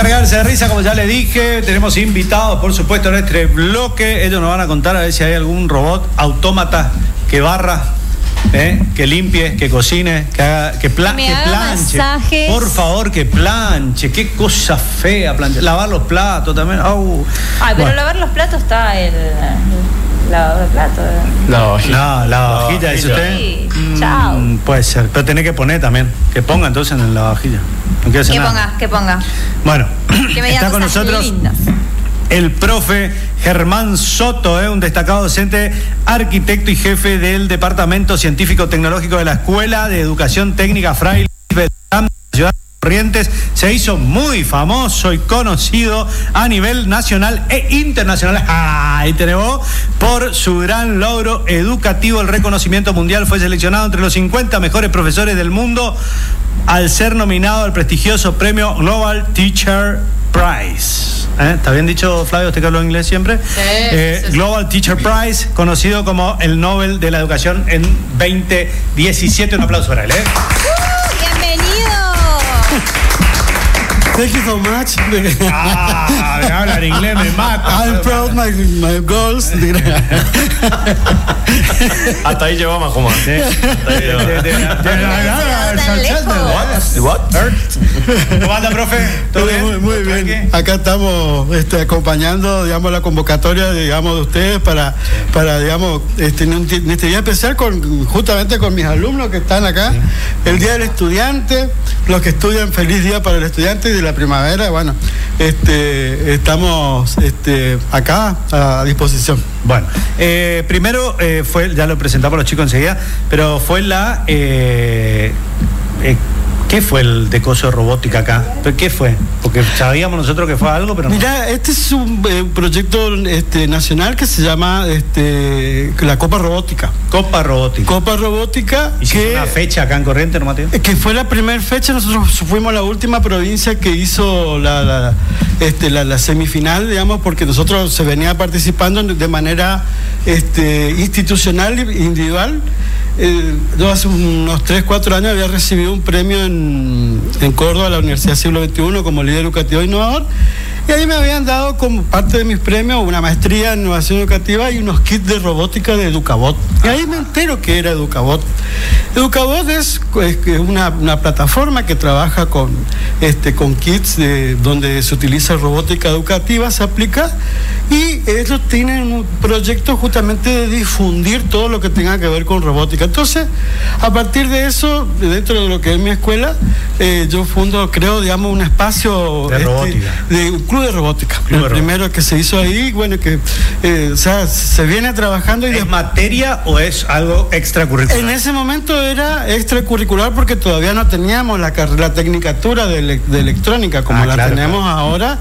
Cargarse de risa, como ya le dije. Tenemos invitados, por supuesto, en este bloque. Ellos nos van a contar a ver si hay algún robot autómata que barra, que limpie, que cocine, que haga, que planche. Masajes. Por favor, que planche. Qué cosa fea planchar. Lavar los platos también. Ay, pero lavar los platos está el lavador de platos. La vajilla, dice usted. Sí, chao. Puede ser, pero tenés que poner también. Que ponga entonces en la vajilla. No quiere hacer nada. Que ponga. Bueno, que me está con nosotros lindas. el profe Germán Soto, un destacado docente, arquitecto y jefe del Departamento Científico Tecnológico de la Escuela de Educación Técnica Fray Luis Beltrán de la ciudad de Corrientes. Se hizo muy famoso y conocido a nivel nacional e internacional. Ahí tenemos, por su gran logro educativo. El reconocimiento mundial, fue seleccionado entre los 50 mejores profesores del mundo al ser nominado al prestigioso premio Global Teacher Prize. ¿Está bien dicho, Flavio? ¿Usted que habló inglés siempre? Sí. Global Teacher Prize, conocido como el Nobel de la Educación en 2017. Un aplauso para él. ¡Bienvenido! Thank you so much. Me hablan inglés, me mata. I'm proud of my goals. Hasta ahí llevamos a Juan. What? ¿Cómo anda, profe? ¿Todo bien? Muy bien. Acá estamos acompañando, digamos, la convocatoria, digamos, de ustedes para digamos, en este día especial justamente con mis alumnos que están acá. El Día del Estudiante, los que estudian, feliz día para el estudiante y de la primavera. Bueno, estamos acá a disposición. Bueno, primero fue, ya lo presentamos los chicos enseguida, pero fue ¿qué fue el de coso de robótica acá? ¿Qué fue? Porque sabíamos nosotros que fue algo, pero no. Mira, este es un proyecto nacional que se llama la Copa Robótica. Copa Robótica. ¿Y que una fecha acá en Corrientes, no, Mateo? Que fue la primera fecha. Nosotros fuimos la última provincia que hizo la semifinal, digamos, porque nosotros se venía participando de manera institucional e individual. Yo hace unos 3-4 años había recibido un premio en Córdoba, la Universidad Siglo XXI, como líder educativo innovador, y ahí me habían dado como parte de mis premios una maestría en innovación educativa y unos kits de robótica de Educabot. Y ahí me entero que era Educabot. Educabot es una plataforma que trabaja con kits donde se utiliza robótica educativa, se aplica, y ellos tienen un proyecto justamente de difundir todo lo que tenga que ver con robótica. Entonces, a partir de eso, dentro de lo que es mi escuela, yo creo, digamos, un espacio de robótica, de un club de robótica. Primero que se hizo ahí, bueno, que se viene trabajando. ¿Es materia o es algo extracurricular? En ese momento era extracurricular porque todavía no teníamos la tecnicatura de electrónica como tenemos ahora.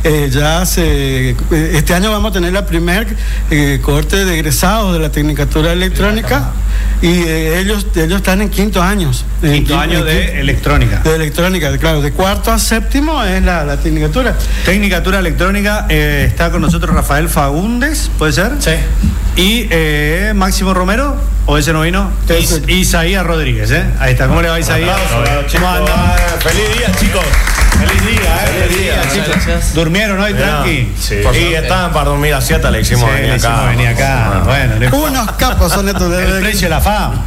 Este año vamos a tener la primer cohorte de egresados de la tecnicatura electrónica. Y ellos están en quinto año. Quinto año de electrónica. De electrónica, claro. De cuarto a séptimo es la tecnicatura. Tecnicatura electrónica. Está con nosotros Rafael Fagundes, ¿puede ser? Sí. Y Máximo Romero, ¿o ese no vino? Isaías Rodríguez, Ahí está. ¿Cómo le va, Isaías? ¿Cómo anda? Feliz día, chicos. Feliz día, chicos. Gracias. ¿Durmieron hoy, tranqui? Sí. Y estaban para dormir a siesta, le hicimos venir acá. Bueno, unos capos son estos de el precio de la fama.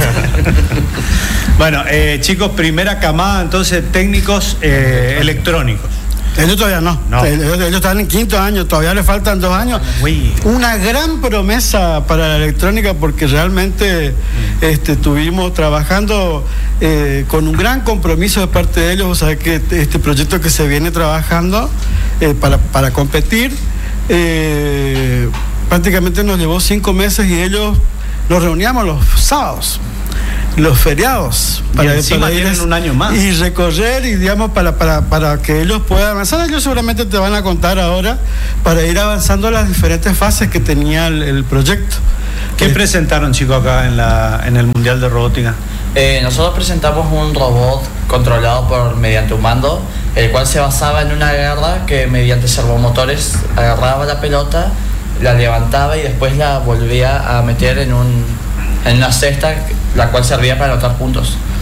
Bueno, chicos, primera camada entonces técnicos electrónicos. Ellos todavía no. Ellos están en quinto año, todavía le faltan 2 años. Una gran promesa para la electrónica, porque realmente estuvimos trabajando con un gran compromiso de parte de ellos. O sea, que este proyecto que se viene trabajando para competir prácticamente nos llevó 5 meses, y ellos nos reuníamos los sábados, los feriados, para ir un año más y recorrer, y digamos para que ellos puedan avanzar. Ellos seguramente te van a contar ahora para ir avanzando las diferentes fases que tenía el proyecto. ¿Qué presentaron, chicos, acá en el Mundial de Robótica? Nosotros presentamos un robot controlado mediante un mando, el cual se basaba en una garra que mediante servomotores agarraba la pelota, la levantaba y después la volvía a meter en una cesta, la cual servía para anotar puntos.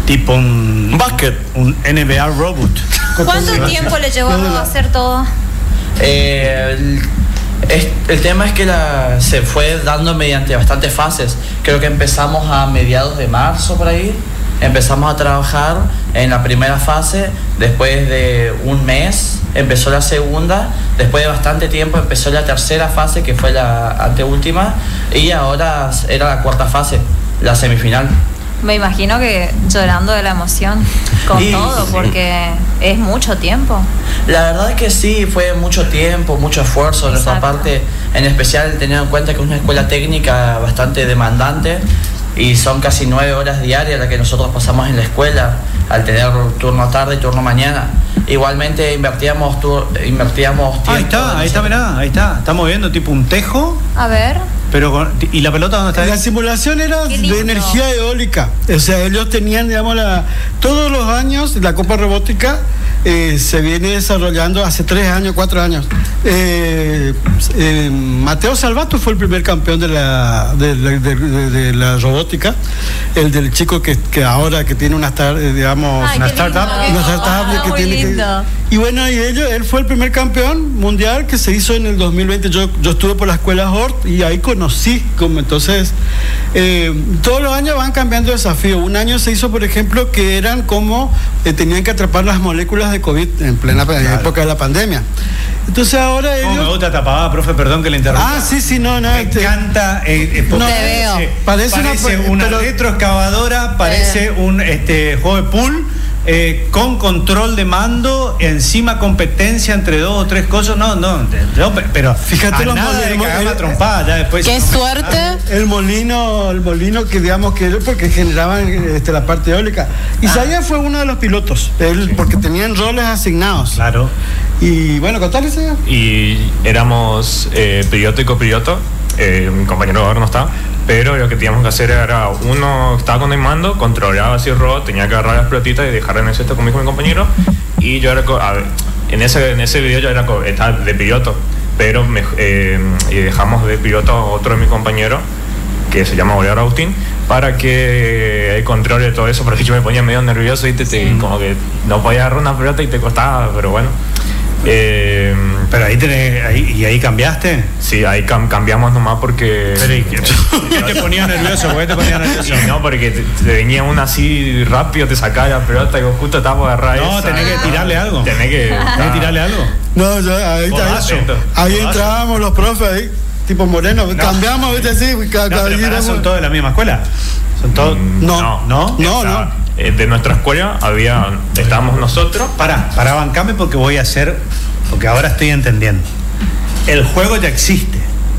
Tipo un básquet, un NBA robot. ¿Cuánto tiempo le llevó a hacer todo? El tema es que se fue dando mediante bastantes fases. Creo que empezamos a mediados de marzo por ahí. Empezamos a trabajar en la primera fase, después de un mes empezó la segunda, después de bastante tiempo empezó la tercera fase, que fue la anteúltima, y ahora era la cuarta fase, la semifinal. Me imagino que llorando de la emoción con todo, porque es mucho tiempo. La verdad es que sí, fue mucho tiempo, mucho esfuerzo de nuestra parte, en especial teniendo en cuenta que es una escuela técnica bastante demandante y son casi 9 horas diarias las que nosotros pasamos en la escuela, al tener turno tarde y turno mañana. Igualmente invertíamos tiempo. Ahí está, mirá, ahí está. Estamos viendo tipo un tejo. A ver. Pero ¿y la pelota dónde está? La simulación era de energía eólica. O sea, ellos tenían, digamos, todos los años la Copa Robótica se viene desarrollando hace 3 años, 4 años. Mateo Salvato fue el primer campeón de la robótica, el del chico que ahora que tiene una startup. Una startup que tiene y bueno, él fue el primer campeón mundial que se hizo en el 2020. Yo estuve por la escuela Hort y ahí conocí entonces todos los años van cambiando desafíos. Un año se hizo, por ejemplo, que eran como tenían que atrapar las moléculas de COVID en plena época de la pandemia. Entonces ahora ellos... me gusta tapada, profe, perdón que le interrumpa. Me encanta. No te veo. Parece una retroexcavadora, parece un juego de pool. Con control de mando, encima competencia entre 2 o 3 cosas, no, pero fíjate los molinos, trompada, ya después. Qué suerte. El molino que digamos que porque generaban la parte eólica. Isaías fue uno de los pilotos, porque tenían roles asignados. Claro. Y bueno, contale, Isaías. Y éramos piloto y copiloto. Mi compañero ahora no está, pero lo que teníamos que hacer era, uno estaba con el mando, controlaba así el robot, tenía que agarrar las pelotitas y dejarla en el cesto conmigo y mi compañero, y yo era, en ese video yo estaba de piloto, pero y dejamos de piloto a otro de mis compañeros, que se llama Oliver Austin, para que él controle todo eso, porque yo me ponía medio nervioso y como que no podía agarrar una pelota y te costaba, pero bueno. Pero ahí cambiaste. Sí, ahí cambiamos nomás porque. ¿Qué te ponía nervioso? ¿Por qué te ponía nervioso? No, porque te venía una así rápido, te sacaba la pelota y vos justo estábamos agarrados. No, tenés que tirarle algo. Tenés que tirarle algo. No, ahí entrábamos los profes ahí, tipo Moreno, cambiamos, ¿viste? Así, ¿son todos de la misma escuela? ¿Son todos? No. De nuestra escuela estábamos nosotros. Para bancarme porque porque ahora estoy entendiendo. El juego ya existe.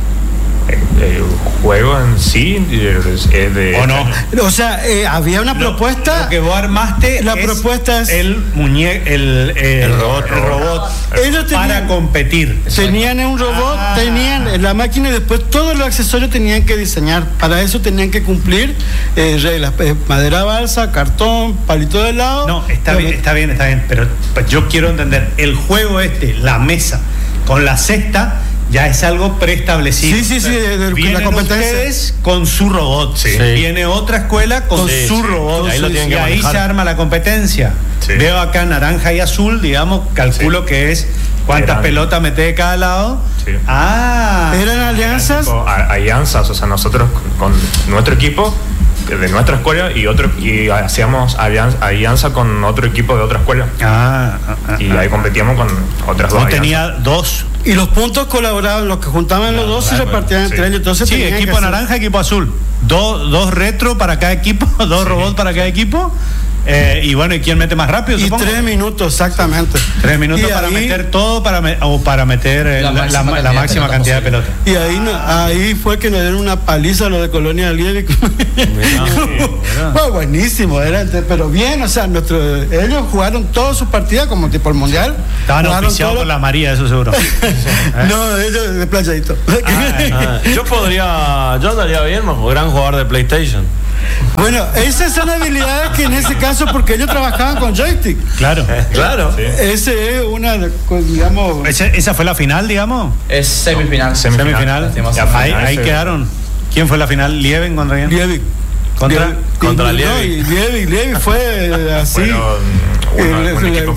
El juego en sí es de... ¿O no? O sea, había una propuesta. Lo que vos armaste. La propuesta es el robot. Ellos para competir. Tenían un robot, tenían la máquina y después todos los accesorios tenían que diseñar. Para eso tenían que cumplir reglas: madera balsa, cartón, palito de helado. No, está bien. Pero yo quiero entender, el juego la mesa con la cesta, ya es algo preestablecido. Sí, vienen la competencia. Ustedes con su robot. Sí. Viene otra escuela con su robot. Y ahí se arma la competencia. Sí. Veo acá naranja y azul, digamos, calculo que es cuántas pelotas mete de cada lado. Sí. ¿Eran alianzas? Alianzas, o sea, nosotros con nuestro equipo de nuestra escuela y hacíamos alianza con otro equipo de otra escuela. Y ahí competíamos con otras dos. Tenía 2. Y los puntos colaboraban, los que juntaban los dos se repartían entre ellos. Entonces equipo naranja, equipo azul. Dos retro para cada equipo, 2 robots para cada equipo. Y bueno, ¿y quién mete más rápido? Y supongo? 3 minutos, exactamente. 3 minutos para meter todo, para meter la máxima cantidad de pelota. Y ahí fue que nos dieron una paliza a los de Colonia Liebig. Buenísimo, pero bien, o sea, ellos jugaron todas sus partidas como tipo el mundial. Estaban oficiados por la María, eso seguro. No, ellos de playadito. Yo andaría bien, gran jugador de PlayStation. Bueno, esas son habilidades que en ese caso, porque ellos trabajaban con joystick. Claro. Sí. Ese es una, digamos... ¿Esa fue la final, digamos? Es semifinal. Ahí quedaron. ¿Quién fue la final? ¿Liebig contra quién? Liebig. Contra Lievi. Y Lievi fue así. Un equipo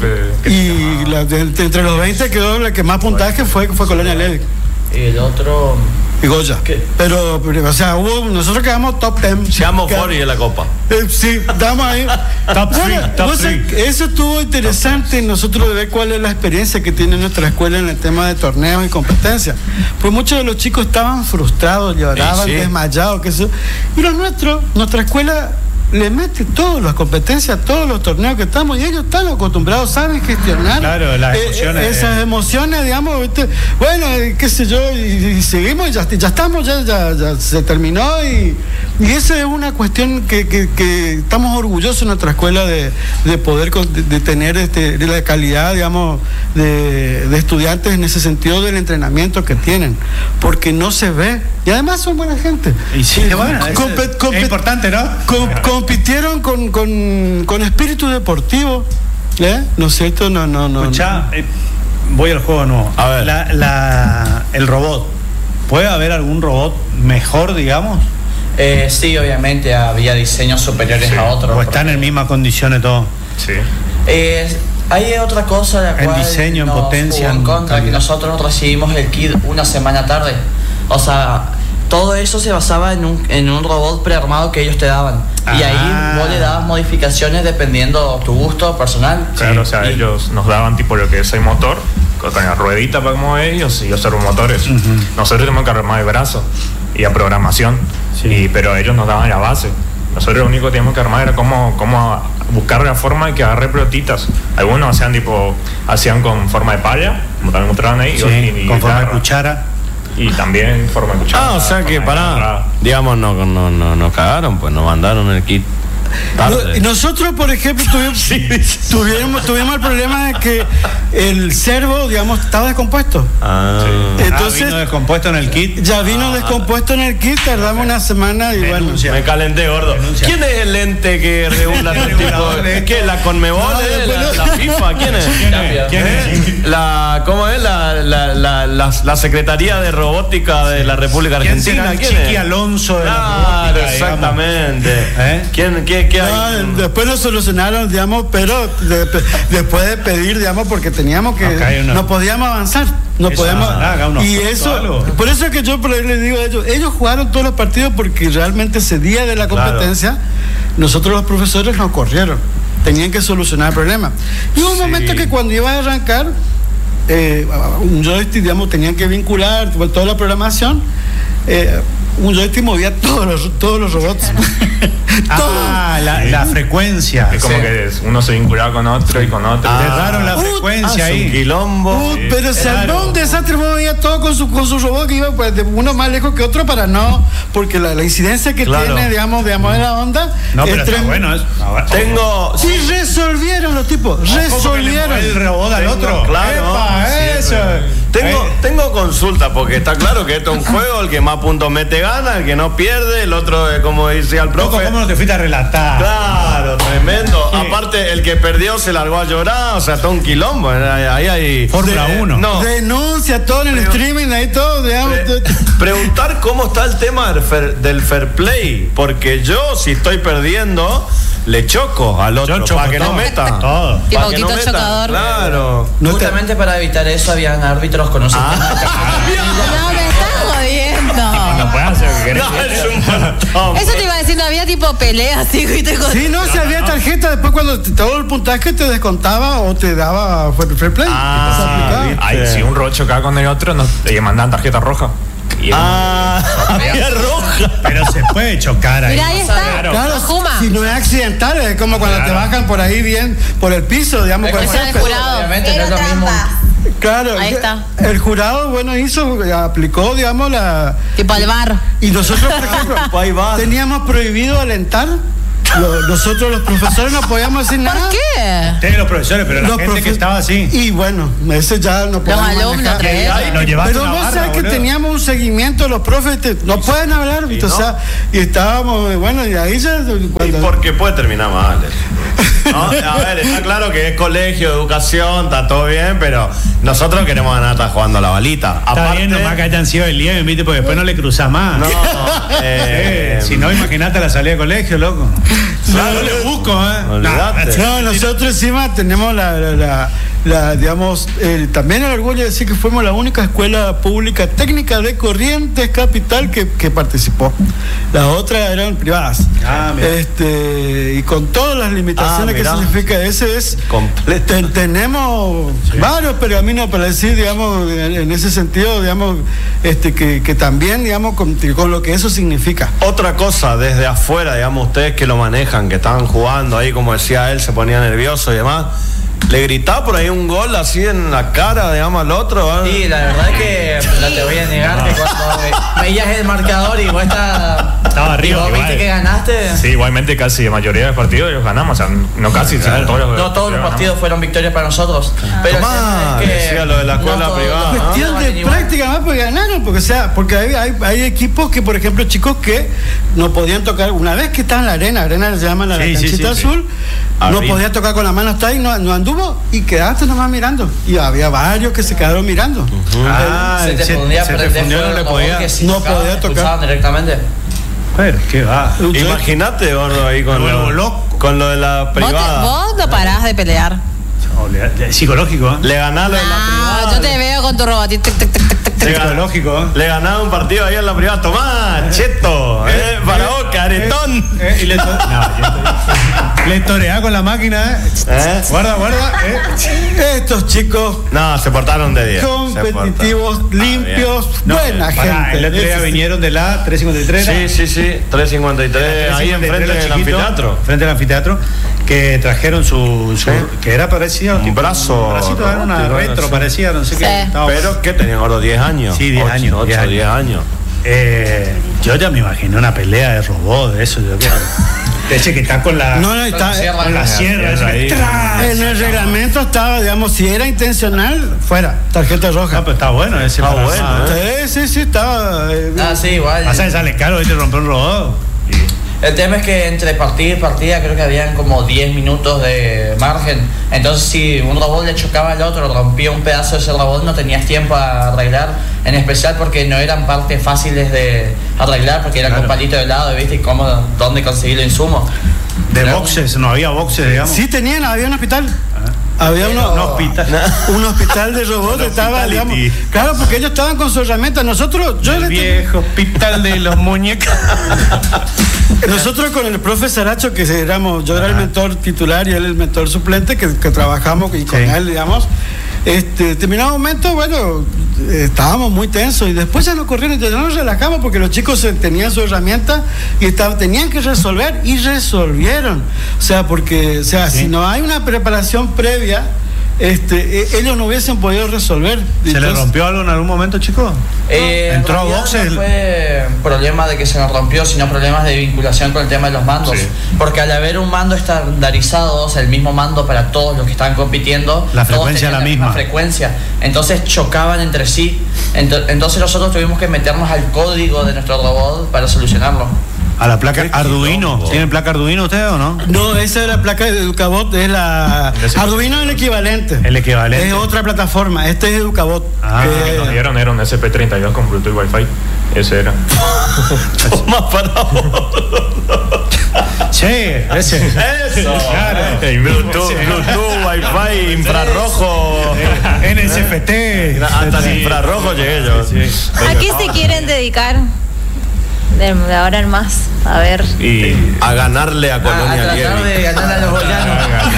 que entre los 20 quedó la que más puntaje fue Colonia Lievi. Y el otro... Y Goya. Pero, o sea, nosotros quedamos top 10. Seamos Fori en la Copa. Sí, estamos ahí. Top 3. Eso estuvo interesante nosotros de ver cuál es la experiencia que tiene nuestra escuela en el tema de torneos y competencias. Pues muchos de los chicos estaban frustrados, lloraban, desmayados, y los nuestros, nuestra escuela le mete todas las competencias, todos los torneos que estamos, y ellos están acostumbrados, saben gestionar las emociones, esas emociones, digamos, ¿viste? Bueno, qué sé yo, y seguimos, ya estamos, ya se terminó, y esa es una cuestión que estamos orgullosos en nuestra escuela de poder de tener la calidad, digamos, de estudiantes en ese sentido del entrenamiento que tienen, porque no se ve, y además son buena gente. Y sí, bueno, es importante, ¿no? Compitieron con espíritu deportivo, ¿no es cierto? No. Escuchá, voy al juego nuevo. A ver. El robot. ¿Puede haber algún robot mejor, digamos? Sí, obviamente había diseños superiores a otros. ¿O están en mismas condiciones todos? Sí. Hay otra cosa la en cual diseño, en nos potencia, jugó en contra, que nosotros recibimos el kit una semana tarde. O sea, todo eso se basaba en un robot prearmado que ellos te daban. Y ahí vos le dabas modificaciones dependiendo tu gusto personal. Claro, o sea, ellos nos daban tipo lo que es el motor, con la ruedita para como ellos y los servomotores. Nosotros tenemos que armar el brazo y la programación, pero ellos nos daban la base. Nosotros lo único que teníamos que armar era cómo buscar la forma de que agarre pelotitas. Algunos hacían con forma de palla, como también mostraban ahí, y con forma de cuchara. Y también forma de cuchara. O sea que digamos, no cagaron, pues nos mandaron el kit. Nosotros, por ejemplo, tuvimos el problema de que el servo, digamos, estaba descompuesto. Entonces, vino descompuesto en el kit. Ya vino descompuesto en el kit, tardamos una semana y Denuncia. Me calenté, gordo. Denuncia. ¿Quién es el ente que regula este tipo? ¿Qué? ¿La Conmebol? ¿La FIFA? ¿Quién es? ¿Quién es? ¿Cómo es? La Secretaría de Robótica de la República Argentina. ¿Quién es? Chiqui Alonso de la robótica, exactamente. ¿Qué hay? Después lo solucionaron, digamos, pero después de pedir, digamos, porque teníamos que no podíamos avanzar, y eso, por eso es que yo les digo a ellos jugaron todos los partidos porque realmente ese día de la competencia nosotros los profesores nos corrieron, tenían que solucionar el problema, y hubo un momento que cuando iba a arrancar un joystick, digamos, tenían que vincular toda la programación, un joystick movía todos los robots. La frecuencia. Es como que uno se vinculaba con otro y con otro. Cerraron la frecuencia ahí. Un quilombo. Pero se armó un desastre, movía todo con su robot que iba pues, de uno más lejos que otro para no, porque la incidencia que tiene, digamos, de la onda. No, pero está bueno eso. Sí, resolvieron los tipos. Resolvieron. El robot al otro. Claro. Eso. Tengo consulta, porque está claro que esto es un juego, el que más puntos mete gana, el que no pierde, el otro, como decía el profe. ¿Cómo no te fuiste a relatar? Claro, tremendo. Aparte, el que perdió se largó a llorar, o sea, todo un quilombo. Ahí hay... Fórmula 1. No. Denuncia todo en el streaming, ahí todo, digamos. Preguntar cómo está el tema del fair play, porque yo, si estoy perdiendo, le choco al otro para que no meta. Todo. Tipo autito chocador. Claro. Justamente para evitar eso habían árbitros con un sistema de No, me estás jodiendo. No puedes hacer lo que querés. Es un montón. Eso te iba diciendo, había tipo peleas, así, ¿viste? Sí, no, si había tarjeta, después cuando todo el puntaje te descontaba o te daba fair play. Si un robot chocaba con el otro, le mandaban tarjeta roja. Había roja. Pero se puede chocar ahí. Mira, ahí está. Claro, Juma. si no es accidental, es como cuando te bajan por ahí bien, por el piso, digamos. Es como el jurado. Obviamente no es lo mismo. Claro, ahí está. El jurado, bueno, aplicó, digamos, tipo al bar. Y nosotros, por ejemplo, teníamos prohibido alentar. Nosotros los profesores no podíamos decir nada. ¿Por qué? Ustedes los profesores, pero la gente que estaba así. Y bueno, ese ya no podemos Los alumnos manejar. Pero vos sabés que teníamos un seguimiento, los profes no pueden hablar, o sea, y estábamos, bueno, y ahí ya... Porque puede terminar mal. No, a ver, está claro que es colegio, educación, está todo bien, pero nosotros queremos ganar hasta jugando a la balita. Está bien, nomás que hayan sido el día, ¿viste? Porque después no le cruzás más. No, si no, imagínate la salida de colegio, loco. Claro, le busco, olvidate. No, nosotros encima tenemos digamos, también el orgullo de decir que fuimos la única escuela pública técnica de Corrientes Capital que participó. Las otras eran privadas. Y con todas las limitaciones que significa ese es tenemos varios pergaminos para decir, digamos, en ese sentido, digamos, que también, digamos, con lo que eso significa. Otra cosa, desde afuera, digamos, ustedes que lo manejan, que estaban jugando ahí, como decía él, se ponía nervioso y demás. ¿Le gritaba por ahí un gol así en la cara, digamos, al otro? Sí, la verdad es que no te voy a negar que cuando veías el marcador y vos estaba arriba. ¿Y vos viste que ganaste? Sí, igualmente casi la mayoría de los partidos ellos ganamos. O sea, no casi, sino todos los partidos fueron victorias para nosotros. Pero Tomás, es que decía lo de la escuela privada. Es cuestión de práctica más porque ganaron, porque hay equipos que, por ejemplo, chicos que no podían tocar, una vez que estaban en la arena se llama la canchita azul, no podía tocar con la mano hasta ahí, no anduvo y quedaste nomás mirando. Y había varios que se quedaron mirando. Se te fundía, no podía tocar directamente. Pero, ¿qué va? Imagínate, gordo, ahí con lo de la privada. Vos no parás de pelear. Psicológico, ¿eh? Le ganás lo de la privada. Yo te veo con tu robotito. Psicológico, ¿eh? Le ganaba un partido ahí en la privada. Tomá, cheto, para vos, caretón. Le toreaba con la máquina, Guarda, Estos chicos. No, se portaron de 10. Competitivos, limpios, buena gente. El otro día vinieron de la 353. Sí, 353. Ahí enfrente del anfiteatro. Frente al anfiteatro. Que trajeron que era parecido. Un brazo. Un bracito, era una retro, parecía, no sé qué. Pero que tenían gordo 10 años. Sí, 10 años. 8, 10 años. Yo ya me imaginé una pelea de robot, de eso. Ese que está con la. Está con la sierra. En el reglamento estaba, digamos, si era intencional, fuera, tarjeta roja. No, pero está bueno ese. Está bueno. Sí, estaba. Sí, igual. Pasa que sale caro, te romper un robot. El tema es que entre partida y partida creo que habían como 10 minutos de margen. Entonces si un robot le chocaba al otro, rompía un pedazo de ese robot, no tenías tiempo a arreglar. En especial porque no eran partes fáciles de arreglar, porque eran con palito de lado, ¿viste? Y dónde conseguir el insumo. De boxes, no había boxes, digamos. Sí había un hospital. Había un hospital de robots, estaba, digamos, claro, porque ellos estaban con su herramienta. Nosotros, el viejo hospital de los muñecos. Nosotros con el profe Saracho, que yo era el mentor titular y él el mentor suplente, que trabajamos y con él, digamos, determinado momento, bueno, estábamos muy tensos y después ya nos corrieron, ya nos relajamos porque los chicos tenían su herramienta y tenían que resolver y resolvieron. O sea, si no hay una preparación previa, ellos no hubiesen podido resolver. ¿Se le rompió algo en algún momento, chicos? ¿Entró a boxes? No fue problema de que se nos rompió, sino problemas de vinculación con el tema de los mandos. Sí. Porque al haber un mando estandarizado, o sea, el mismo mando para todos los que estaban compitiendo, la frecuencia la misma frecuencia, entonces chocaban entre sí. Entonces nosotros tuvimos que meternos al código de nuestro robot para solucionarlo. ¿A la placa Arduino? ¿Tienen placa Arduino ustedes o no? No, esa es la placa de Educabot, es la... Arduino es el equivalente. El equivalente. Es otra plataforma, este es Educabot. Que nos dieron era un SP32 con Bluetooth y Wi-Fi. Ese era. Toma para vos. Sí, ese. Eso. Claro. Bluetooth, Wi-Fi, infrarrojo. NSFT. Hasta el infrarrojo llegué yo. ¿A qué se quieren dedicar? De ahora en más, a ver. Y a ganarle a Colonia a tratar de ganar a los bolianos.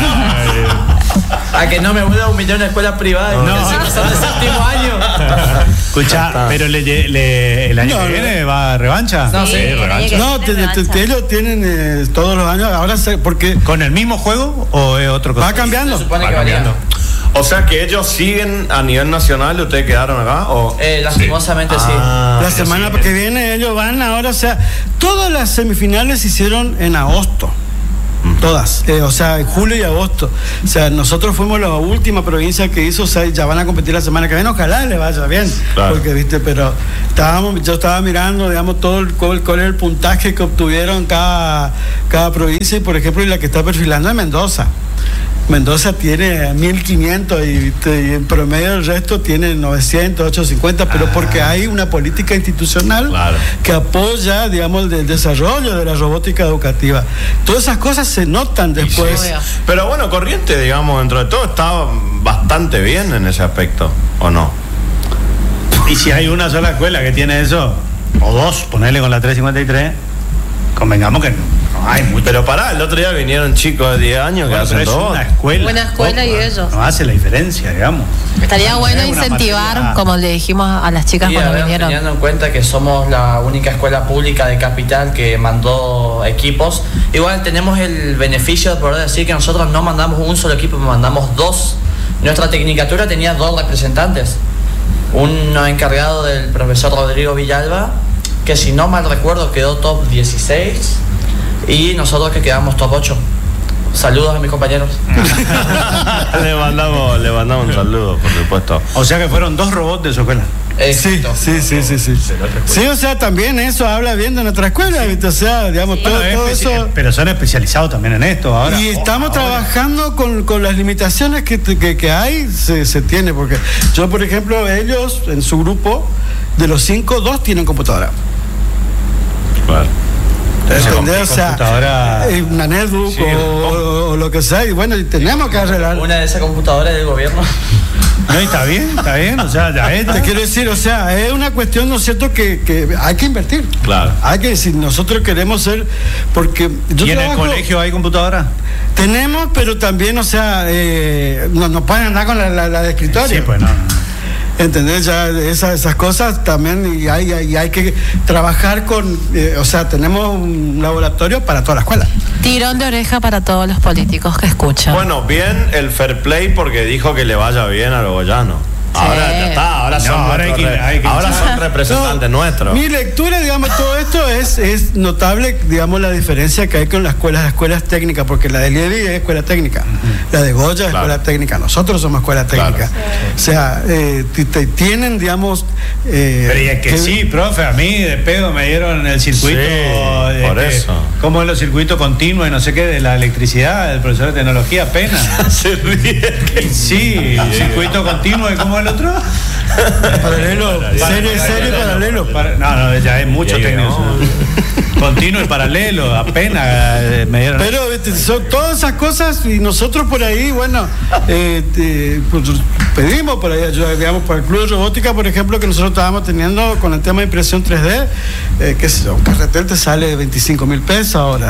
A que no me vuelva a humillar una escuela privada. No, se pasó de séptimo año. Escucha, pero el año que viene va a revancha. No, sí, revancha. No, ellos tienen todos los años. Ahora porque ¿con el mismo juego o es otro cosa? Va cambiando. Se supone que cambiando. O sea que ellos siguen a nivel nacional y ustedes quedaron acá. Lastimosamente sí. La semana que viene ellos van ahora, o sea, todas las semifinales se hicieron en agosto. Todas, o sea, en julio y agosto. O sea, nosotros fuimos la última provincia que hizo, o sea, ya van a competir la semana que viene, ojalá le vaya bien, claro. Porque, viste, pero yo estaba mirando, digamos, cuál es el puntaje que obtuvieron cada provincia, y por ejemplo, la que está perfilando es Mendoza. Mendoza tiene 1500 y en promedio el resto tiene 900, 850, pero porque hay una política institucional, claro, que apoya, digamos, el desarrollo de la robótica educativa. Todas esas cosas se notan después. Sí. Pero bueno, Corrientes, digamos, dentro de todo está bastante bien en ese aspecto, ¿o no? Y si hay una sola escuela que tiene eso, o dos, ponerle con la 353, convengamos que no hay mucho. Pero pará, el otro día vinieron chicos de 10 años que hacen todo. Una escuela. Buena escuela y ellos. No hace la diferencia, digamos. Estaría bueno incentivar, como le dijimos a las chicas cuando vinieron. Teniendo en cuenta que somos la única escuela pública de Capital que mandó equipos, igual tenemos el beneficio de poder decir que nosotros no mandamos un solo equipo, mandamos dos. Nuestra tecnicatura tenía 2 representantes. Uno encargado del profesor Rodrigo Villalba, que si no mal recuerdo quedó top 16, y nosotros que quedamos top 8. Saludos a mis compañeros. le mandamos un saludo, por supuesto. O sea que fueron 2 robots de su escuela. Sí. Sí, o sea, también eso habla bien de nuestra escuela, ¿viste? O sea, digamos, todo eso. Pero son especializados también en esto ahora. Y estamos trabajando con las limitaciones que hay, se tiene, porque yo, por ejemplo, ellos, en su grupo, de los 5, 2 tienen computadora. Claro. ¿Entendés? O sea, una netbook o lo que sea, y bueno, tenemos que arreglar. Una de esas computadoras del gobierno. No, está bien, o sea, ya es. Te quiero decir, o sea, es una cuestión, ¿no es cierto?, que hay que invertir. Claro. Hay que decir, nosotros queremos ser, porque ¿Y en el colegio hay computadora? Tenemos, pero también, o sea, no pueden andar con la de escritorio. Sí, pues no. ¿Entendés? Ya esas cosas también, y hay que trabajar con, o sea, tenemos un laboratorio para toda la escuela. Tirón de oreja para todos los políticos que escuchan. Bueno, bien el fair play porque dijo que le vaya bien a los goyanos. Sí. Ahora ya está, ahora son representantes nuestros. Mi lectura, digamos, todo esto es notable, digamos, la diferencia que hay con las escuelas técnicas, porque la de Lievi es escuela técnica, la de Goya es escuela técnica, nosotros somos escuela técnica. O sea, tienen, digamos... pero y es que sí, profe, a mí de pedo me dieron el circuito, por eso. ¿Cómo es los circuitos continuos y no sé qué de la electricidad, del profesor de tecnología, apenas? Se ríe. Sí, circuito continuo, ¿y cómo es el otro? Paralelo, serie paralelo. No, ya es mucho técnico. Continuo y paralelo, apenas me dieron. Pero son todas esas cosas, y nosotros por ahí, bueno, pues, pedimos por ahí, digamos, para el Club de Robótica, por ejemplo, que nosotros estábamos teniendo con el tema de impresión 3D, que un carretel te sale 25,000 pesos ahora.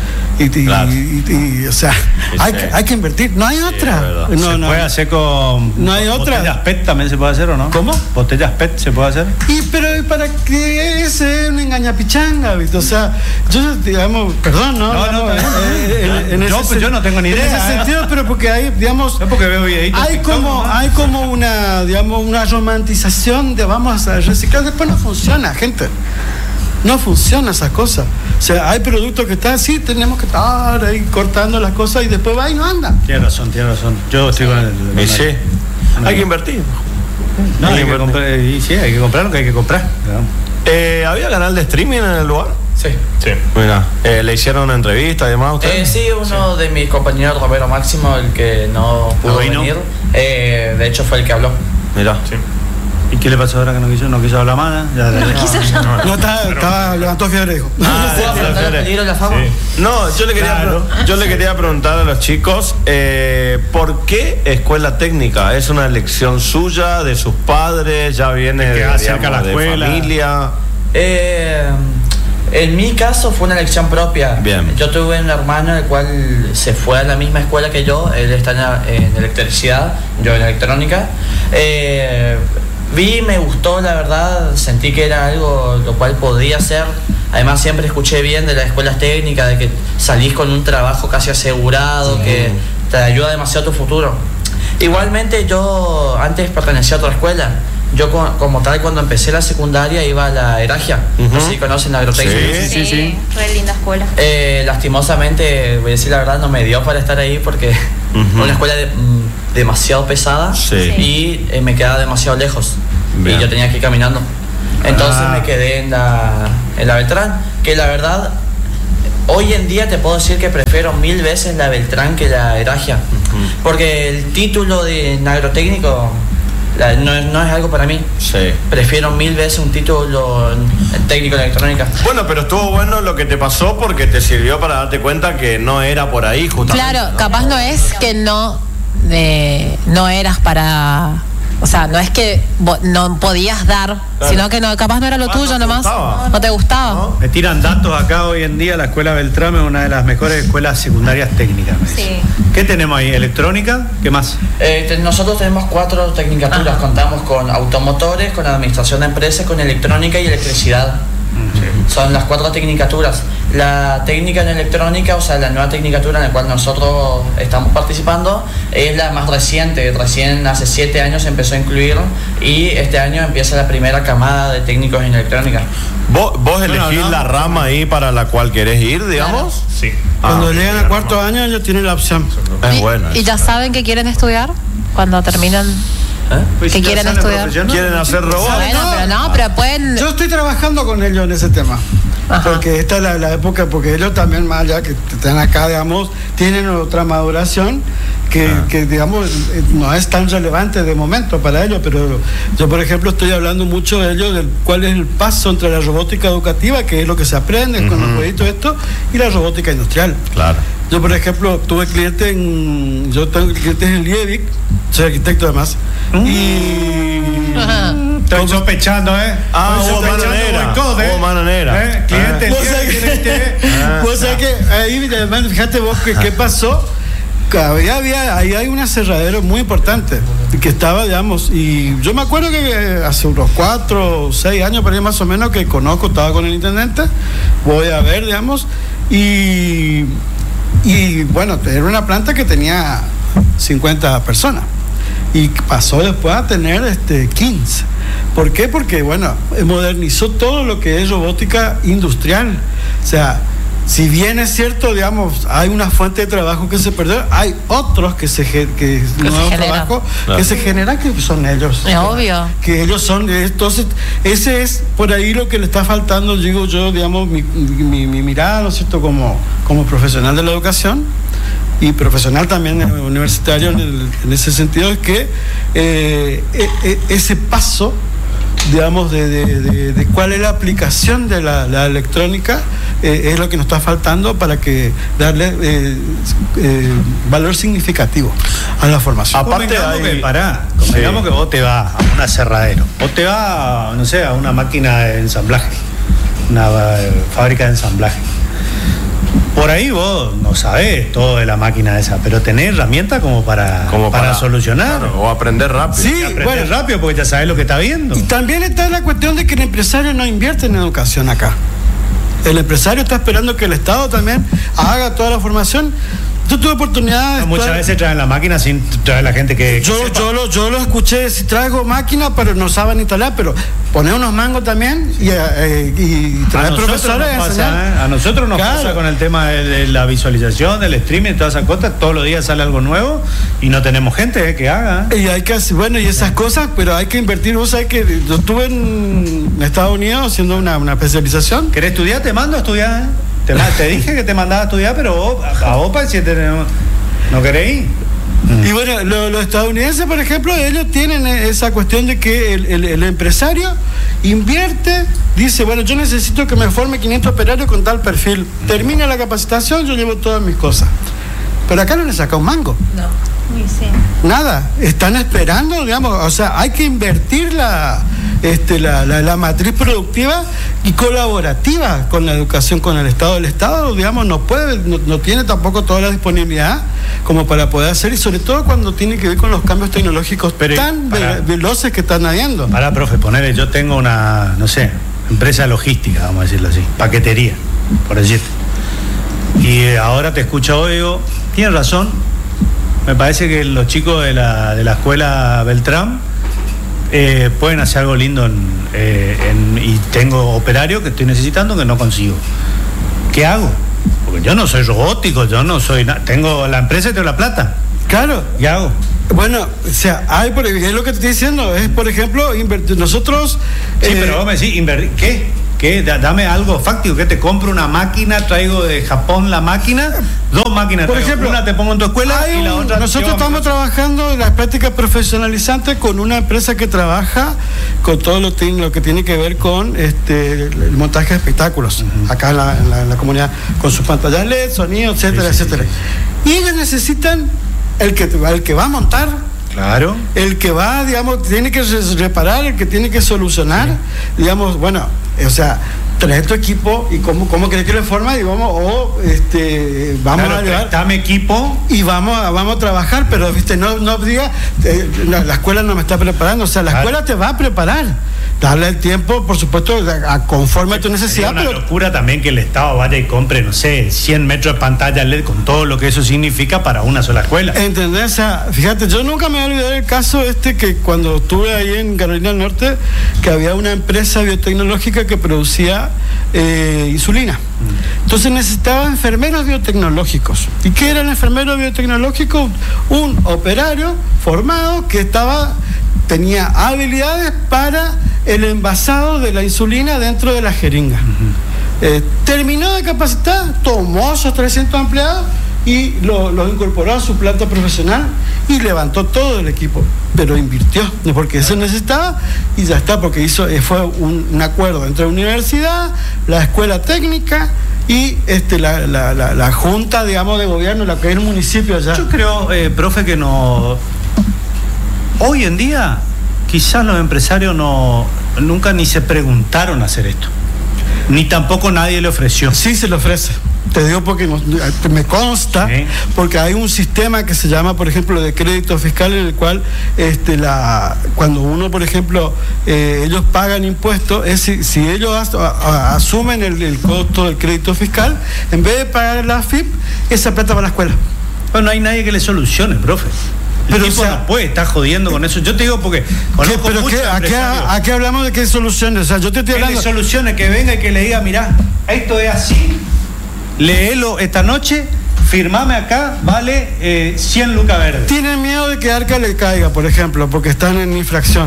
Y o sea, hay que invertir, no hay otra. Se puede hacer con. No hay otra. Botellas PET también se puede hacer, ¿o no? ¿Cómo? Botellas PET se puede hacer. Pero para que ese es una engañapichanga, ¿viste? O sea, yo, digamos, perdón, ¿no? Yo no tengo ni idea. En ese sentido, pero porque hay, digamos. No, porque veo videitos. Hay como una, digamos, una romantización de vamos a reciclar, después no funciona, gente. No funciona esa cosa. O sea, hay productos que están así, tenemos que estar ahí cortando las cosas y después va y no anda. Tiene razón. Yo estoy con el. Sí. Hay que invertir. No, hay que comprar, y sí, hay que comprar lo que hay que comprar. ¿Había canal de streaming en el lugar? Sí. Mira, ¿le hicieron una entrevista además a usted? Sí, uno de mis compañeros, Romero Máximo, el que no pudo venir, de hecho fue el que habló. Mira. Sí. ¿Y qué le pasó ahora que no quiso hablar más? No, estaba levantó fiebre, dijo. No, yo le quería preguntar a los chicos, ¿por qué escuela técnica? ¿Es una elección suya, de sus padres, ya viene de la escuela, familia? En mi caso fue una elección propia. Bien. Yo tuve un hermano el cual se fue a la misma escuela que yo, él está en electricidad, yo en electrónica. Me gustó, la verdad, sentí que era algo lo cual podía hacer. Además siempre escuché bien de las escuelas técnicas, de que salís con un trabajo casi asegurado, que te ayuda demasiado a tu futuro. Igualmente yo antes pertenecía a otra escuela, yo como tal cuando empecé la secundaria iba a la Eragia, no sé si conocen la agrotécnica. Sí, re linda escuela. Lastimosamente, voy a decir la verdad, no me dio para estar ahí porque una escuela demasiado pesada y me quedaba demasiado lejos. Bien. Y yo tenía que ir caminando. Entonces me quedé en la Beltrán, que la verdad, hoy en día te puedo decir que prefiero 1000 veces la Beltrán que la Eragia. Porque el título de agrotécnico no es algo para mí. Sí. Prefiero 1000 veces un título técnico en electrónica. Bueno, pero estuvo bueno lo que te pasó porque te sirvió para darte cuenta que no era por ahí justamente. Claro, ¿no? Capaz no es que no eras para... O sea, no es que no podías dar, sino que capaz no era lo tuyo nomás. No te gustaba. ¿No? Me tiran datos acá hoy en día. La escuela Beltrán es una de las mejores escuelas secundarias técnicas. Sí. ¿Qué tenemos ahí? ¿Electrónica? ¿Qué más? Nosotros tenemos 4 tecnicaturas. Contamos con automotores, con administración de empresas, con electrónica y electricidad. Son las 4 tecnicaturas. La técnica en electrónica, o sea, la nueva tecnicatura en la cual nosotros estamos participando, es la más reciente. Recién hace 7 años se empezó a incluir y este año empieza la primera camada de técnicos en electrónica. ¿Vos elegís la rama ahí para la cual querés ir, digamos? Claro. Sí. Cuando llegan al cuarto año ellos tienen la opción. Es buena. ¿Y ya saben que quieren estudiar? Cuando terminan... Pues ¿Qué quieren estudiar? ¿Quieren hacer robots? Bueno, pero pueden... Yo estoy trabajando con ellos en ese tema. Ajá. Porque esta es la época, porque ellos también, más allá que están acá, digamos, tienen otra maduración que digamos, no es tan relevante de momento para ellos, pero yo, por ejemplo, estoy hablando mucho de ellos, de cuál es el paso entre la robótica educativa, que es lo que se aprende con los jueguitos esto, y la robótica industrial. Claro. Yo, por ejemplo, tuve clientes en Liebig, soy arquitecto además, y... Estoy sospechando, mano negra. Cliente, vos sabés que ahí, fíjate vos qué pasó. Ahí hay un aserradero muy importante que estaba, digamos, y yo me acuerdo que hace unos 4 o 6 años, por ahí más o menos, que conozco, estaba con el intendente, voy a ver, digamos, y bueno, era una planta que tenía 50 personas y pasó después a tener 15. ¿Por qué? Porque, bueno, modernizó todo lo que es robótica industrial. O sea, si bien es cierto, digamos, hay una fuente de trabajo que se perdió, hay otros que se generan, que son ellos. Es obvio. Que ellos son, entonces, ese es por ahí lo que le está faltando, digo yo, digamos, mi mirada, ¿no es cierto?, como profesional de la educación y profesional también universitario en ese sentido, es que ese paso, digamos, de cuál es la aplicación de la electrónica, es lo que nos está faltando para que darle valor significativo a la formación. Aparte, convengamos que vos te vas a un aserradero, vos te vas, no sé, a una máquina de ensamblaje, una fábrica de ensamblaje. Por ahí vos no sabés todo de la máquina esa, pero tenés herramientas como para solucionar. Claro, o aprender rápido. Sí, rápido porque ya sabés lo que está viendo. Y también está la cuestión de que el empresario no invierte en educación acá. El empresario está esperando que el Estado también haga toda la formación. Yo tuve oportunidad de muchas veces traen la máquina sin traer la gente que yo lo escuché, si traigo máquina, pero no saben instalar, pero poner unos mangos también y traer profesores a nosotros nos pasa con el tema de la visualización, del streaming, todas esas cosas. Todos los días sale algo nuevo y no tenemos gente que haga. Y hay que hacer, y esas cosas, pero hay que invertir. Vos sabés que yo estuve en Estados Unidos haciendo una especialización. ¿Querés estudiar? Te mando a estudiar. Te dije que te mandaba a estudiar, pero a OPA si no querés ir. Y bueno, los estadounidenses, por ejemplo, ellos tienen esa cuestión de que el empresario invierte, dice, bueno, yo necesito que me forme 500 operarios con tal perfil. Termina la capacitación, yo llevo todas mis cosas. Pero acá no le saca un mango. No. Sí. Nada, están esperando, digamos, o sea, hay que invertir la matriz productiva y colaborativa con la educación, con el Estado. El Estado, digamos, no tiene tampoco toda la disponibilidad como para poder hacer, y sobre todo cuando tiene que ver con los cambios tecnológicos tan veloces que están habiendo. Para, profe, ponele, yo tengo una, no sé, empresa logística, vamos a decirlo así, paquetería, por decirte. Y ahora te escucho hoy, digo, tienes razón. Me parece que los chicos de la escuela Beltrán pueden hacer algo lindo y tengo operarios que estoy necesitando que no consigo. ¿Qué hago? Porque yo no soy robótico, yo no soy tengo la empresa y tengo la plata. Claro. ¿Qué hago? Bueno, o sea, es lo que te estoy diciendo, es por ejemplo, nosotros... Sí, pero vos me decís, ¿qué? Dame algo fáctico, que te compro una máquina, traigo de Japón la máquina, 2 máquinas, por ejemplo, una te pongo en tu escuela y la otra... Nosotros estamos trabajando en las prácticas profesionalizantes con una empresa que trabaja con todo lo que tiene que ver con el montaje de espectáculos, acá en la comunidad, con sus pantallas LED, sonido, etcétera, etcétera. Y ellos necesitan el que va a montar, claro, el que va, digamos, tiene que reparar, el que tiene que solucionar, digamos, bueno, o sea, trae tu equipo y cómo querés que lo forma, digamos, vamos a llevar, dame equipo y vamos a trabajar, pero viste, no diga la escuela no me está preparando, o sea, la escuela te va a preparar. Darle el tiempo, por supuesto, conforme a tu necesidad. Es una locura también que el Estado vaya y compre, no sé, 100 metros de pantalla LED con todo lo que eso significa para una sola escuela. ¿Entendés? O sea, fíjate, yo nunca me voy a olvidar el caso que cuando estuve ahí en Carolina del Norte, que había una empresa biotecnológica que producía insulina. Entonces necesitaba enfermeros biotecnológicos. ¿Y qué era el enfermero biotecnológico? Un operario formado que tenía habilidades para el envasado de la insulina dentro de la jeringa. Terminó de capacitar, tomó a esos 300 empleados y los incorporó a su planta profesional y levantó todo el equipo, pero invirtió, porque eso necesitaba y ya está, porque fue un acuerdo entre la universidad, la escuela técnica y la junta, digamos, de gobierno, la que es el municipio allá. Yo creo, profe, que hoy en día quizás los empresarios nunca ni se preguntaron hacer esto, ni tampoco nadie le ofreció. Sí se le ofrece, te digo porque me consta, sí, porque hay un sistema que se llama, por ejemplo, de crédito fiscal, en el cual cuando uno, por ejemplo, ellos pagan impuestos, si ellos asumen el costo del crédito fiscal, en vez de pagar la AFIP, esa plata va a la escuela. Bueno, no hay nadie que le solucione, profe. Pero no puede estar jodiendo con eso. Yo te digo porque ¿a qué hablamos de qué soluciones? O sea, yo te estoy hablando de soluciones, que venga y que le diga, mirá, esto es así, léelo esta noche, firmame acá, vale 100 lucas verdes. Tienen miedo de que Arca le caiga, por ejemplo, porque están en infracción.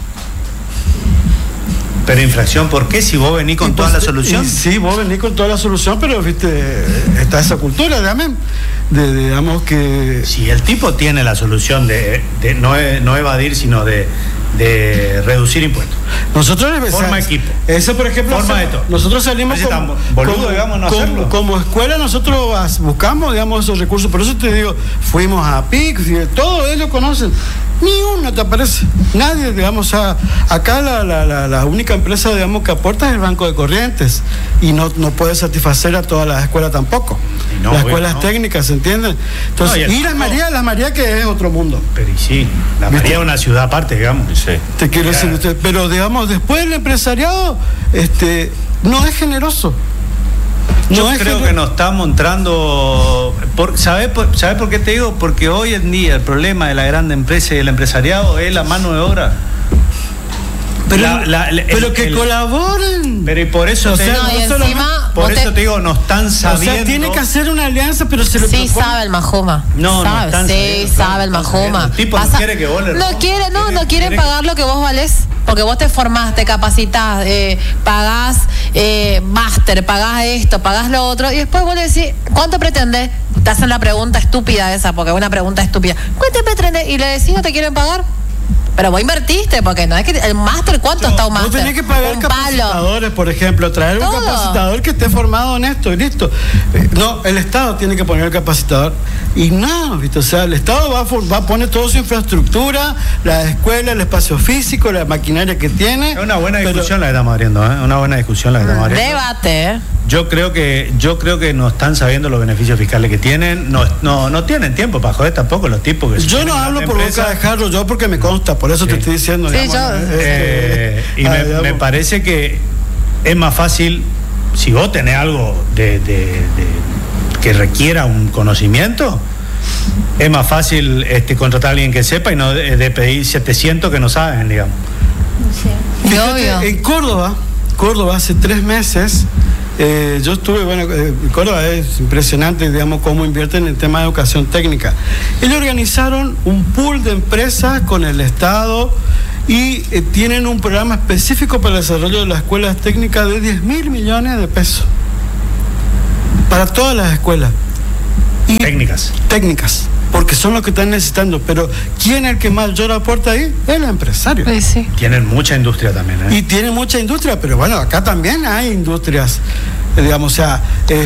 Pero infracción, ¿por qué? Si vos venís con toda la solución. Sí, vos venís con toda la solución, pero viste, está esa cultura, digamos que... Si el tipo tiene la solución de no evadir, sino de reducir impuestos. Nosotros forma equipo. Eso, por ejemplo, nosotros salimos como escuela, nosotros buscamos, digamos, esos recursos. Por eso te digo, fuimos a PIC, todos ellos conocen. Ni uno te aparece, nadie, digamos, acá la única empresa, digamos, que aporta es el Banco de Corrientes y no puede satisfacer a todas las escuelas tampoco. Las escuelas técnicas, ¿se entienden? Entonces, y la María que es otro mundo. Pero y sí, la María es una ciudad aparte, digamos. Sí. Te quiero decir usted, pero digamos, después el empresariado no es generoso. Yo creo que nos estamos entrando. ¿Sabes por qué te digo? Porque hoy en día el problema de la grande empresa y el empresariado es la mano de obra. Pero que colaboren. Pero y por eso te digo, no están sabiendo. O sea, tiene que hacer una alianza, pero se lo sí propone. Sabe el Majoma. Sabe el Majoma. El tipo no quiere que vos le no quieren pagar lo que vos valés. Porque vos te formás, te capacitás, pagás máster, pagás esto, pagás lo otro, y después vos le decís, ¿cuánto pretendés? Te hacen la pregunta estúpida esa, porque es una pregunta estúpida. ¿Cuánto pretendés? Y le decís, ¿no te quieren pagar? Pero vos invertiste, porque no es que el máster, ¿cuánto está un máster? Vos tenés que pagar capacitadores, por ejemplo, traer un capacitador que esté formado en esto y listo. No, el Estado tiene que poner el capacitador. Y no, ¿viste? O sea, el Estado va a poner toda su infraestructura, la escuela, el espacio físico, la maquinaria que tiene. Es una buena discusión la que estamos abriendo, ¿eh? Una buena discusión la que estamos abriendo. Debate, Yo creo que no están sabiendo los beneficios fiscales que tienen, no tienen tiempo para joder tampoco los tipos que yo no hablo por boca de jarro, yo porque me consta, por eso te estoy diciendo. Sí, digamos, me parece que es más fácil, si vos tenés algo que requiera un conocimiento, es más fácil contratar a alguien que sepa y no de pedir 700 que no saben, digamos. Sí. Obvio. En Córdoba hace 3 meses, yo estuve, Córdoba es impresionante, digamos, cómo invierten en el tema de educación técnica. Ellos organizaron un pool de empresas con el Estado y tienen un programa específico para el desarrollo de las escuelas técnicas de 10.000 millones de pesos. Para todas las escuelas. Y técnicas, porque son los que están necesitando. Pero ¿quién es el que mayor aporta ahí? El empresario. Sí. Tienen mucha industria también, ¿eh? Y tienen mucha industria, pero bueno, acá también hay industrias, digamos, o sea,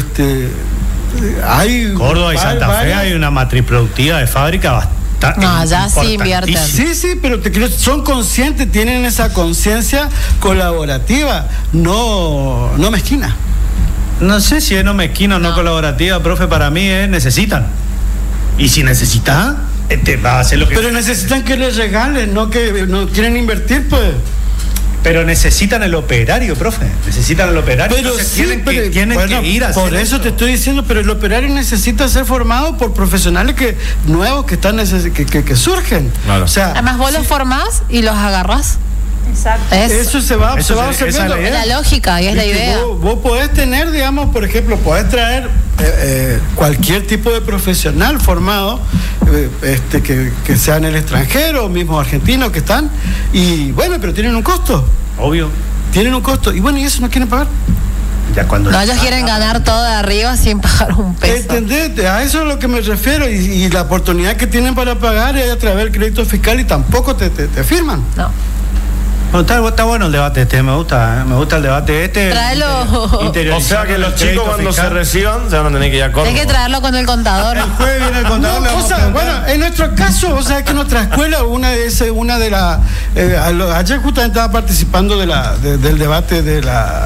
hay... Córdoba y Santa Fe hay una matriz productiva de fábrica bastante. No, ya sí invierten. Sí, pero son conscientes, tienen esa conciencia colaborativa, no mezquina. No sé si es no mezquina o no colaborativa, profe, para mí necesitan. Y si necesitas, te va a hacer lo que... Pero necesitan que les regalen, no que no quieren invertir, pues. Pero necesitan el operario, profe. Necesitan el operario. Pero entonces sí, tienen que ir a hacer por eso te estoy diciendo, pero el operario necesita ser formado por profesionales nuevos que están que surgen. Claro. O sea, Además vos los formás y los agarrás. Exacto. eso se va esa observando. es Es la lógica y es la idea. Vos podés tener, digamos, por ejemplo, podés traer cualquier tipo de profesional formado, que sea en el extranjero o mismo argentinos que están, y bueno, pero tienen un costo. Obvio. Tienen un costo, y bueno, y eso no quieren pagar. Ya cuando No, ellos quieren ganar todo de arriba sin pagar un peso. ¿Entendés? A eso es a lo que me refiero, y la oportunidad que tienen para pagar es a través del crédito fiscal y tampoco te firman. No. Bueno, está bueno el debate me gusta el debate Tráelo. O sea que los chicos cuando se reciban se van a tener que ir a Córdoba. Hay que traerlo con el contador. El jueves viene el contador. Bueno, en nuestro caso, o sea, que nuestra escuela, ayer justamente estaba participando del debate del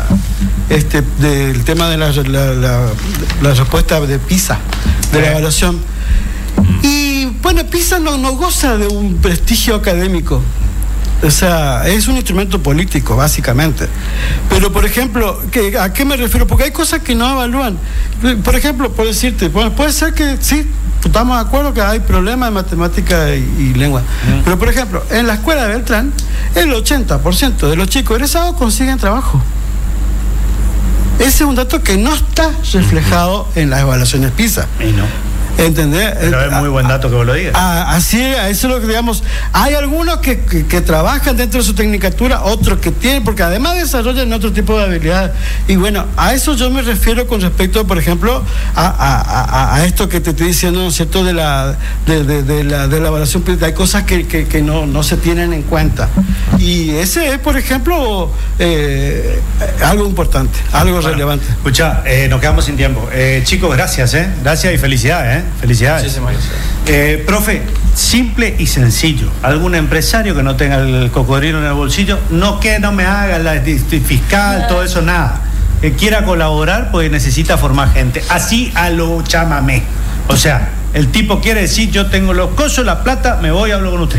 tema de la respuesta de PISA, de la evaluación. Y bueno, PISA no goza de un prestigio académico. O sea, es un instrumento político, básicamente. Pero, por ejemplo, ¿a qué me refiero? Porque hay cosas que no evalúan. Por ejemplo, por decirte, puede ser que sí, estamos de acuerdo que hay problemas de matemática y lengua. Pero, por ejemplo, en la escuela de Beltrán, el 80% de los chicos egresados consiguen trabajo. Ese es un dato que no está reflejado en las evaluaciones PISA. Y no. ¿Entendés? Pero es muy buen dato que vos lo digas. Así es, eso es lo que digamos. Hay algunos que trabajan dentro de su tecnicatura, otros que tienen, porque además desarrollan otro tipo de habilidades. Y bueno, a eso yo me refiero con respecto, por ejemplo, a esto que te estoy diciendo, ¿no es cierto?, de la evaluación. Hay cosas que no se tienen en cuenta. Y ese es, por ejemplo, algo importante, algo relevante. Escucha, nos quedamos sin tiempo. Chicos, gracias, Gracias y felicidades, Felicidades. Muchísimas gracias. Profe, simple y sencillo. ¿Algún empresario que no tenga el cocodrilo en el bolsillo? No me haga la fiscal, todo eso, nada. Que quiera colaborar, pues necesita formar gente. Así a lo Chamamé. O sea, el tipo quiere decir, yo tengo los cosos, la plata, me voy, hablo con usted.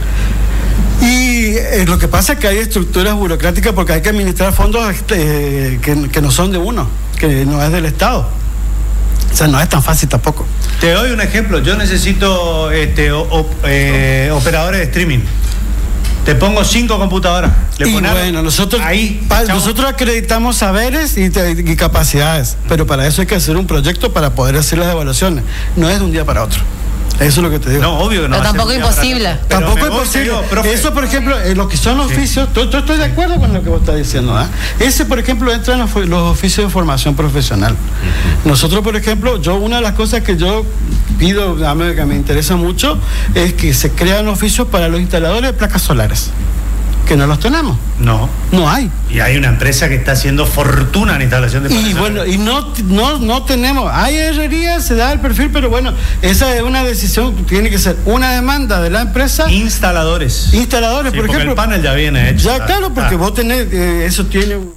Y lo que pasa es que hay estructuras burocráticas porque hay que administrar fondos que no son de uno, que no es del Estado. O sea, no es tan fácil tampoco. Te doy un ejemplo. Yo necesito operadores de streaming. Te pongo 5 computadoras. Bueno, nosotros acreditamos saberes y capacidades, pero para eso hay que hacer un proyecto para poder hacer las evaluaciones. No es de un día para otro. Eso es lo que te digo. No, obvio que no. Pero tampoco es imposible. Tampoco es posible. Eso, por ejemplo, lo que son oficios, estoy de acuerdo con lo que vos estás diciendo. Ese, por ejemplo, entra en los oficios de formación profesional. Nosotros, por ejemplo, una de las cosas que yo pido, que me interesa mucho, es que se crean oficios para los instaladores de placas solares. Que no los tenemos. No hay. Y hay una empresa que está haciendo fortuna en instalación de placas. Y bueno, y no tenemos. Hay herrería, se da el perfil, pero bueno, esa es una decisión, tiene que ser una demanda de la empresa. Instaladores, por ejemplo. El panel ya viene hecho. Ya, claro, porque vos tenés, eso tiene